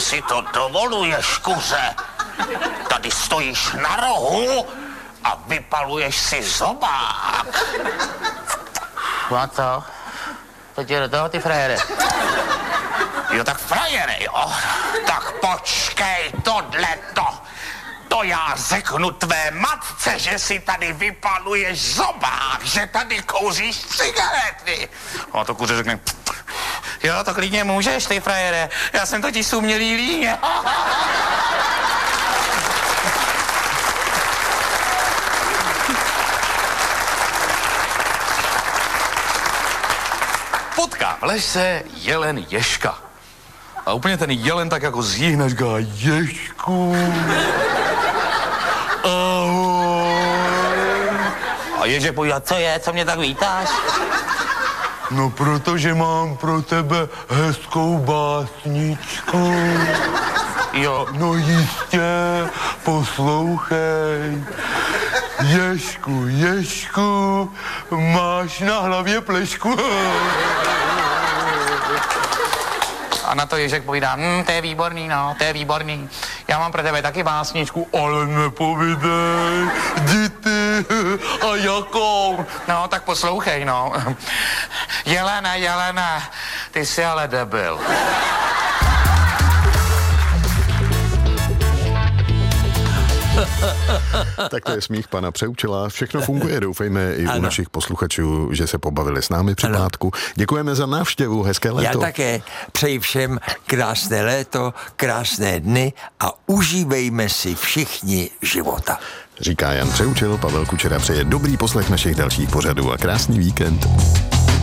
si to dovoluješ, kuře? Tady stojíš na rohu a vypaluješ si zobák. No a co? Pojď do toho, ty frajere. Jo, tak frajere, jo. Tak počkej, tohleto. To já řeknu tvé matce, že si tady vypaluješ zobák, že tady kouříš cigarety. A to kuře řekne, jo, to klidně můžeš, ty frajere. Já jsem totiž sumělý líně. Potká v lese jelen ježka. A úplně ten jelen tak jako zjihne, říká, Ježku, ahoj. A Ježek povídá, co je, co mě tak vítáš? No, protože mám pro tebe hezkou básničku. Jo. No jistě, poslouchej. Ježku, Ježku, máš na hlavě plešku. A na to Ježek povídá, to je výborný, no, to je výborný. Já mám pro tebe taky básničku, Ale nepovídej, díky, a jakou? no, tak poslouchej, no. Jelena, Jelena, ty jsi ale debil. Tak to je smích pana Přeučila. Všechno funguje, doufejme i u našich posluchačů, že se pobavili s námi při pátku. Děkujeme za návštěvu, hezké léto. Já také přeji všem krásné léto, krásné dny a užívejme si všichni života. Říká Jan Přeučil, Pavel Kučera přeje dobrý poslech našich dalších pořadů a krásný víkend.